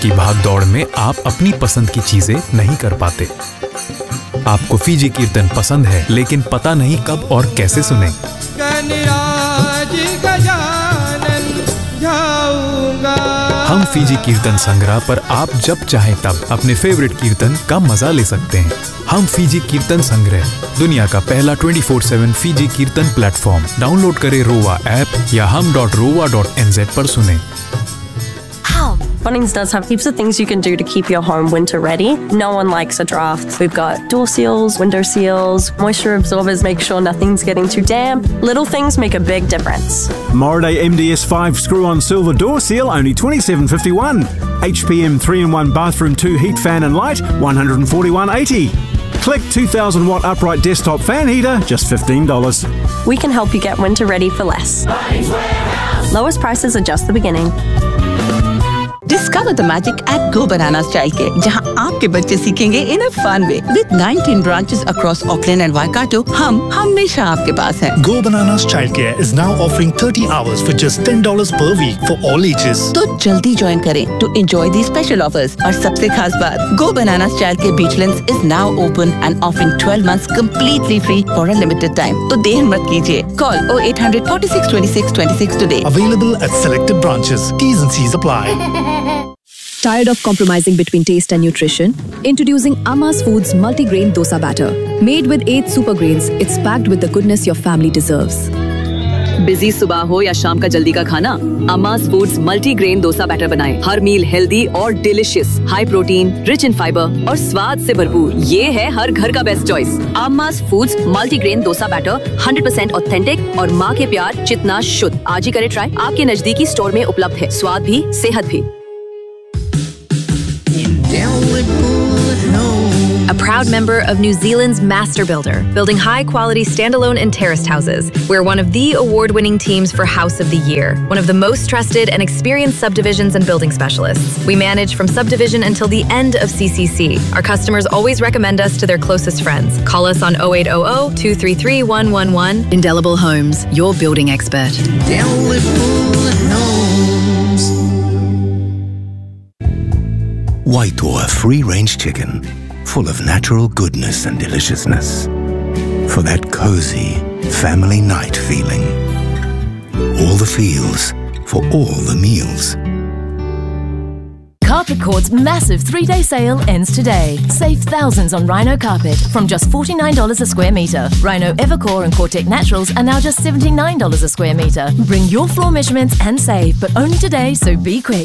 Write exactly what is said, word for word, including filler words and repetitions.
की भाग दौड़ में आप अपनी पसंद की चीजें नहीं कर पाते। आपको फीजी कीर्तन पसंद है लेकिन पता नहीं कब और कैसे सुने। हम फीजी कीर्तन संग्रह पर आप जब चाहें तब अपने फेवरेट कीर्तन का मजा ले सकते हैं। हम फीजी कीर्तन संग्रह, दुनिया का पहला ट्वेंटी फोर सेवन फीजी कीर्तन प्लेटफॉर्म। डाउनलोड करें रोवा ऐप या हम डॉट रोवा डॉट एन जेड पर सुने। Bunnings does have heaps of things you can do to keep your home winter ready. No one likes a draft. We've got door seals, window seals, moisture absorbers, make sure nothing's getting too damp. Little things make a big difference. Moraday M D S five screw-on silver door seal, only twenty-seven fifty-one. H P M three in one bathroom two heat fan and light, one hundred forty-one eighty. Click two thousand watt upright desktop fan heater, just fifteen dollars. We can help you get winter ready for less. Lowest prices are just the beginning. Discover the magic at Go Bananas Childcare, जहां आपके बच्चे सीखेंगे in a fun way. With nineteen branches across Auckland and Waikato, हम हमेशा आपके पास हैं. Go Bananas Childcare is now offering thirty hours for just ten dollars per week for all ages. तो जल्दी ज्वाइन करें to enjoy these special offers. और सबसे खास बात, Go Bananas Childcare Beachlands is now open and offering twelve months completely free for a limited time. तो देर मत कीजिए. Call oh eight hundred forty-six twenty-six twenty-six today. Available at selected branches. T's and C's apply. Tired of compromising between taste and nutrition? Introducing Amma's Foods Multigrain Dosa Batter. Made with eight super grains, it's packed with the goodness your family deserves. Busy सुबह हो या शाम का जल्दी का खाना, अम्मा's foods multigrain dosa batter बनाएं। हर मील healthy और delicious, high protein, rich in fibre और स्वाद से भरपूर। ये है हर घर का best choice. अम्मा's foods multigrain dosa batter hundred percent authentic और माँ के प्यार जितना शुद्ध। आज ही करें ट्राई। आपके नजदीकी स्टोर में उपलब्ध है। स्वाद भी, सेहत भी। A proud member of New Zealand's Master Builder, building high-quality standalone and terraced houses. We're one of the award-winning teams for House of the Year, one of the most trusted and experienced subdivisions and building specialists. We manage from subdivision until the end of C C C. Our customers always recommend us to their closest friends. Call us on oh eight hundred, two three three, one one one. Indelible Homes, your building expert. White War free-range chicken, full of natural goodness and deliciousness. For that cozy family night feeling. All the feels for all the meals. Carpet Court's massive three-day sale ends today. Save thousands on Rhino carpet from just forty-nine dollars a square metre. Rhino Evercore and Cortec Naturals are now just seventy-nine dollars a square metre. Bring your floor measurements and save, but only today, so be quick.